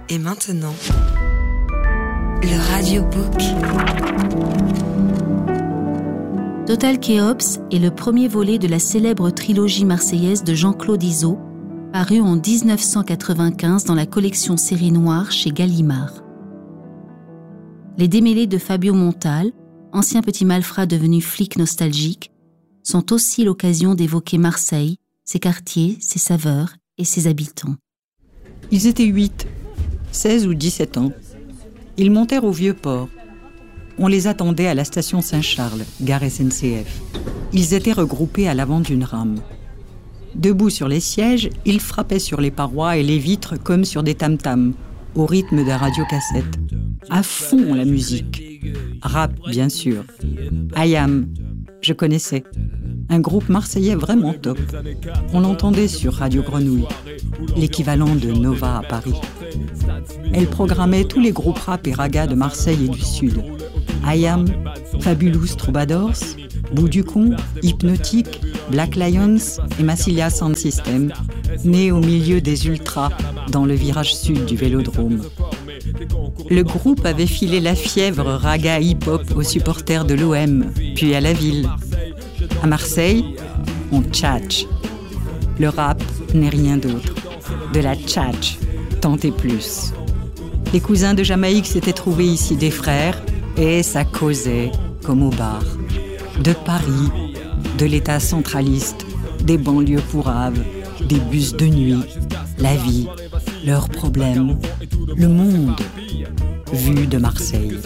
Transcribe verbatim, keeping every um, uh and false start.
Et maintenant, le radiobook. Total Kéops est le premier volet de la célèbre trilogie marseillaise de Jean-Claude Izzo, paru en dix-neuf cent quatre-vingt-quinze dans la collection Série Noire chez Gallimard. Les démêlés de Fabio Montal, ancien petit malfrat devenu flic nostalgique, sont aussi l'occasion d'évoquer Marseille, ses quartiers, ses saveurs et ses habitants. Ils étaient huit, seize ou dix-sept ans. Ils montèrent au Vieux-Port. On les attendait à la station Saint-Charles, gare S N C F. Ils étaient regroupés à l'avant d'une rame. Debout sur les sièges, ils frappaient sur les parois et les vitres comme sur des tam-tams, au rythme d'un radiocassette. À fond la musique. Rap, bien sûr. I Am, je connaissais. Un groupe marseillais vraiment top. On l'entendait sur Radio Grenouille, l'équivalent de Nova à Paris. Elle programmait tous les groupes rap et raga de Marseille et du Sud. I Am, Fabulous Troubadours, Bout du Con, Hypnotique, Black Lions et Massilia Sound System, nés au milieu des ultras dans le virage sud du Vélodrome. Le groupe avait filé la fièvre raga hip-hop aux supporters de l'O M, puis à la ville. À Marseille, on tchatche. Le rap n'est rien d'autre. De la tchatche, tant et plus. Les cousins de Jamaïque s'étaient trouvés ici des frères, et ça causait comme au bar. De Paris, de l'État centraliste, des banlieues pourraves, des bus de nuit, la vie, leurs problèmes, le monde, vu de Marseille.